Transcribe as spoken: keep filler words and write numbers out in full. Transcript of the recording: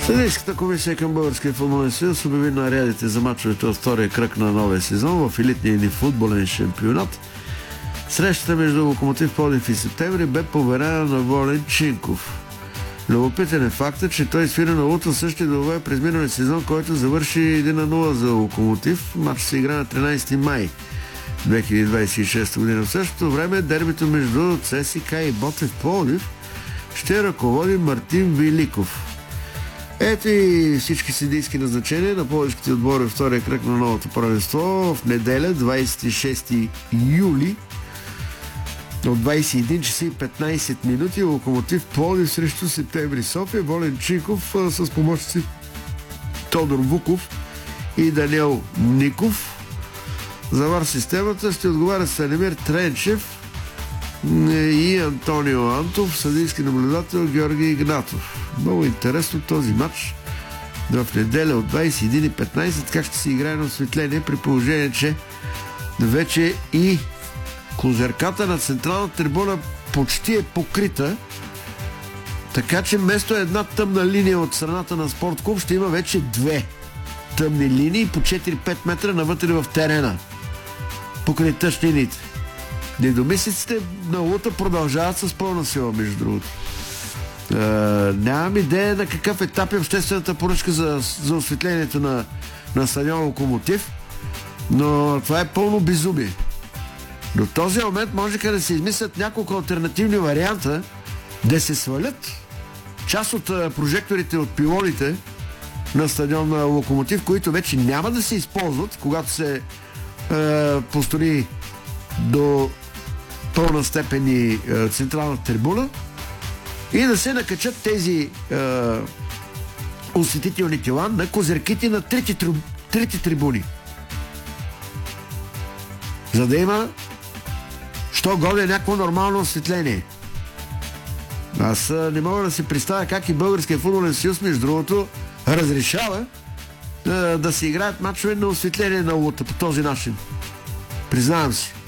Съдийската комисия към Българския футболен съюз обяви нарядите за мачовете от втория кръг на новия сезон в елитния ни футболен шампионат. Срещата между Локомотив Пловдив и Септември бе поверена на Волен Чинков. Любопитен е фактът, че той свири на лута същия долове през миналия сезон, който завърши едно на нула за Локомотив. Матч се игра на тринайсети май две хиляди двайсет и шеста година. В същото време дербито между ЦСКА и Ботев Пловдив ще ръководи Мартин Великов. Ето и всички съдийски назначения на пловдивските отбори във втория кръг на новото първенство в неделя, двайсет и шести юли от двайсет и един часа и петнайсет минути. Локомотив Пловдив срещу Септември София. Волен Чинков а, с помощници Тодор Вуков и Даниел Ников. За вар системата ще отговаря Станимир Тренчев и Антонио Антов, съдийски наблюдател Георги Игнатов. Много интересно този матч в неделя от двайсет и един и петнайсет, как ще се играе на осветление, при положение, че вече и козирката на централната трибуна почти е покрита, така че вместо една тъмна линия от страната на Спортклуб ще има вече две тъмни линии по четири-пет метра навътре в терена, покрай тъчнините. Недомислиците на лута продължават с пълна сила, между другото. Е, нямам идея на какъв етап е обществената поръчка за, за осветлението на, на стадион Локомотив, но това е пълно безумие. До този момент можеха да се измислят няколко алтернативни варианта, да се свалят част от прожекторите от пилоните на стадион на Локомотив, които вече няма да се използват, когато се е, построи до пълна степен и е, централната трибуна, и да се накачат тези е, осветителни тела на козирките на трети, трети трибуни. За да има що годе някакво нормално осветление. Аз не мога да си представя как и Българския футболен съюз, между другото, разрешава е, да се играят мачове на осветление на лута по този начин. Признавам си.